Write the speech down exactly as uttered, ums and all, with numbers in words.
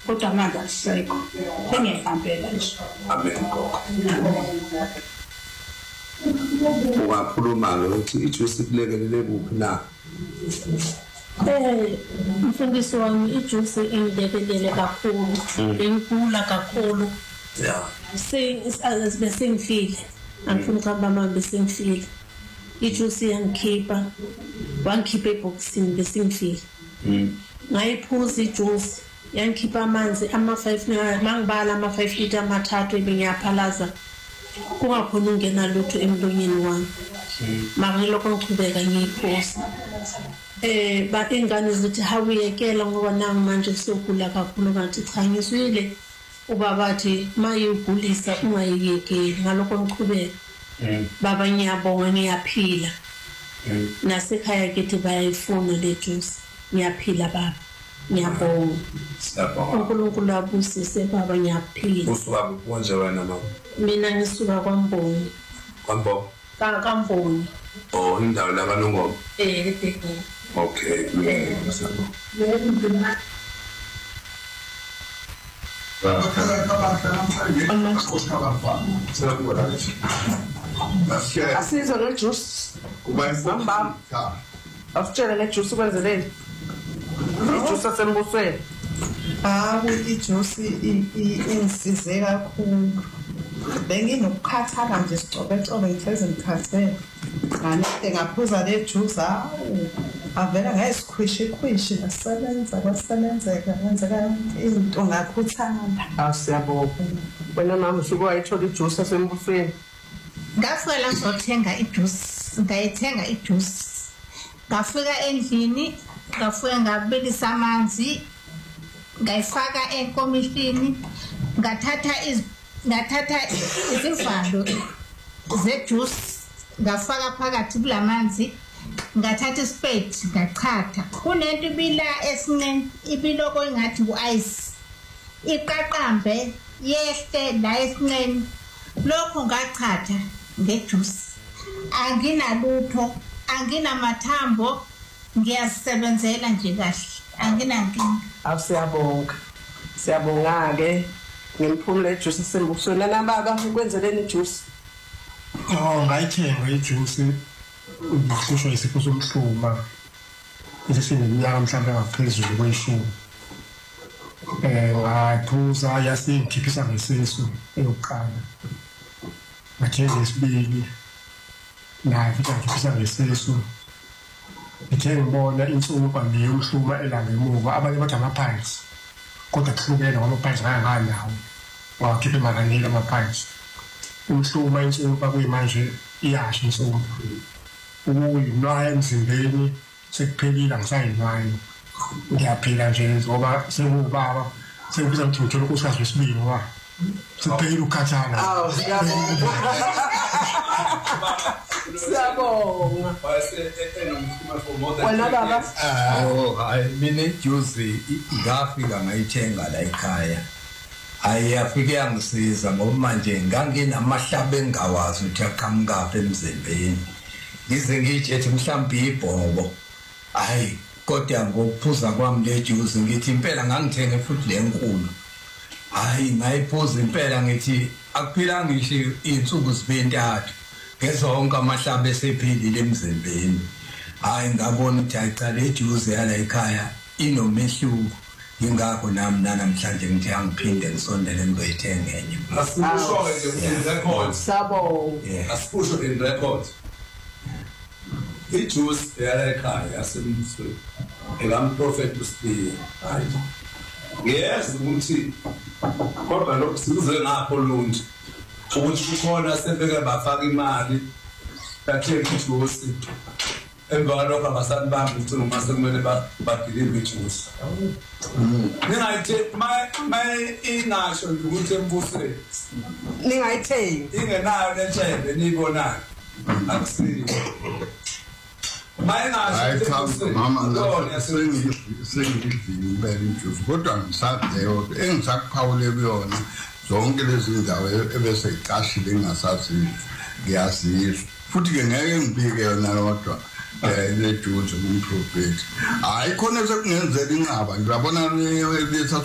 kodwa manje asisekho engihambela nje. Amen gogo. Ungakhuluma ukuthi ijuice kulekelele kuphi na? Eh, mfundisi wami ijuice engilekelele kakhulu, engikula kakhulu. Yeah. Sing bese ngifile. Angifuni ukuhamba manje bese ngifile. Ijuice yangikhipha, wangikhipha eboxini bese ngifile. Mm. Ngayiphuza ijuice, yangikhipha amanzi ama five mangibala ama five liter amathathu ebengiyaphalaza. Kungakhona ungena lutho emlonyeni wami. Mara ngilokho ngichubeka ngiyiphosa. Eh ba ingane zithi hawuyekela ngoba nangu manje sokugula kakhulu ngathi cha ngiswile ubaba athi mayigulisa ungayekeli ngalokho ngichubeka. Baba ngiyabonga ngiyaphila. Nasekhaya kithi bayayifuna le juice. Ngiyaphila baba. Ngiyabonga. Siyabonga. uNkulunkulu abusise baba ngiyaphila. Usuka konje wena mama? Mina ngisuka kwaMbongi. Kwambo? Ka kaMbongi. Oh, indawo la kaNongoma. Eh, eThekwini. Okay. Siyabonga. Asizwe ngejuice. Kubayisamba. Asitshele ngejuice ukwenzeleni. Ijuice asembusweni. Hawu ijuice ingisize kakhulu. Benginokukhathala nje sicobecebe ngihlezi ngikhathele. Ngane ngaphuza le juice hawu. Avela ngayisikhwishi khwishi nasebenza kwasebenzeka kwenzeka into ngakhuthanda. Asiyabonga. Wena mama usuke wayithola ijuice asembusweni. Ngafika la ngizothenga ijuice, ngayithenga ijuice. Ngafika endlini, ngafika ngabilisa amanzi, ngayifaka enkomishini, ngathatha iz ngathatha izivalo zejuice, ngafaka phakathi kulamanzi, ngathatha ispade, ngachatha. Kunento ibila esinene, ibiloko engathi ku-ice. Iqaqambe yehle la esinene. Lokho ngachatha ngejuice. Anginalutho, anginamathambo, ngiyasebenzela nje kahle. Anginankinga. Asiyabonga. Siyabonga ke ngimphumule ijuice esembusweni. Nana baba ukwenzeleni ijuice? Oh, ngayithenga ijuice ngihlushwa isifo somhluma. Isesineminyaka mhlawumbe ngaphezulu kweshumi. Eh, ngaphuza yasingikhipha ngesisu eyokuqala. Ngithenga isibili. Nayo futhi ngikhipha ngesisu. Ngithe ngibona insumpa neyomhluma elangemuva abanye bathi amaphansi. Kodwa kuhlukene ngomaphansi nganganawo. Wakhipha imakanile amaphansi. Umhluma insumpa kuyimanje iyasha insumpa. Ukuyinwaya emzimbeni sekuphelile angisayinwayo. Ngiyaphila nje ngoba sengubaba sengifisa ukuthi ngithole ukusikazi wesibili ngoba sekuphelile ukukhathala. Awu siyabonga. Siyabonga. Wena baba? Oh, hayi mina ijuice ngafika ngayithenga la ekhaya. Ayafike yangisiza ngoba manje nganginamahlaba engawazi ukuthi aqhamuka emzimbeni. Ngize ngijethi mhlawumbe ibhobo. Hayi kodwa ngokuphuza kwami le juice ngithi impela ngangithenga futhi lenkulu. Hayi ngayiphuza impela ngithi akuphila ngisho insuku zibentathu. Ngezonke amahlaba esephelile emzimbeni. Hayi ngabona ukuthi ayicala ijuice yala ekhaya inomehluko. Ingakho nami namhlanje ngithi angiphinde ngisondele ngizoyithenga enye. Asibusho in record. Sabo. Asibusho in record. Ijuice yala ekhaya yasembusweni. Ekamprofeti uSibiya. Hayi. Yes ukuthi kodwa lokho size ngapho lunti. Ukuthi khona sebeke bafaka imali bathenga ijuice. Emva lokho abasani bami ukuthi uma sekumele badeliver ijuice. Ningayithe my my inasho ukuthi embusweni. Ningayithengi. Ingenayo lentshebe niyibonayo. Akusiyo. Hayi cha mama sengidlile impela ijuice kodwa ngisadleyo engisakuphawule kuyona zonke lezi ndawo ebese iqashile engasazi ngiyazizwa futhi ke ngeke ngibike yona kodwa eh le juice umprofeti hayi khona sekungenzeka inqaba ngiyabona le